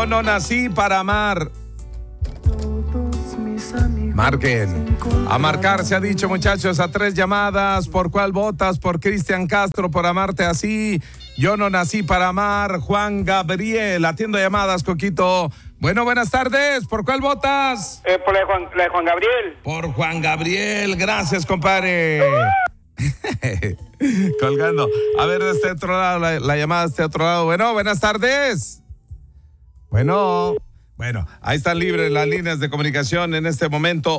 Yo no nací para amar. Marquen. A marcar se ha dicho, muchachos, a 3 llamadas. ¿Por cuál votas? Por Cristian Castro, por amarte así. Yo no nací para amar. Juan Gabriel, atiendo llamadas, Coquito. Bueno, buenas tardes. ¿Por cuál votas? Por la de Juan Gabriel. Por Juan Gabriel. Gracias, compadre. Colgando. A ver, de este otro lado, la llamada de este otro lado. Bueno, buenas tardes. Bueno, ahí están libres las líneas de comunicación en este momento.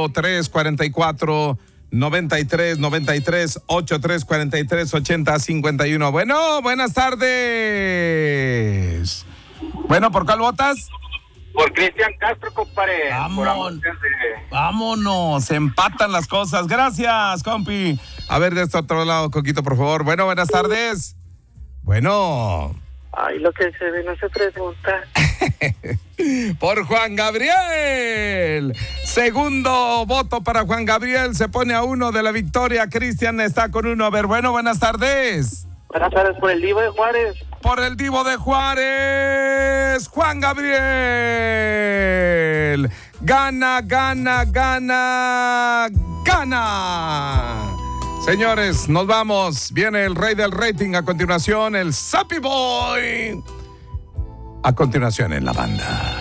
8343-9393, 8343-8051. Bueno, buenas tardes. Bueno, ¿por cuál votas? Por Cristian Castro, compadre. Vámonos, se empatan las cosas. Gracias, compi. A ver, de este otro lado, Coquito, por favor. Bueno, buenas tardes. Bueno. Ay, lo que se ve no se pregunta. Por Juan Gabriel. Segundo voto para Juan Gabriel. Se pone a 1 de la victoria. Cristian está con 1. A ver, bueno, buenas tardes. Buenas tardes, por el Divo de Juárez. Por el Divo de Juárez, Juan Gabriel. Gana. Señores, nos vamos. Viene el rey del rating. A continuación, el Sappy Boy. A continuación en la banda.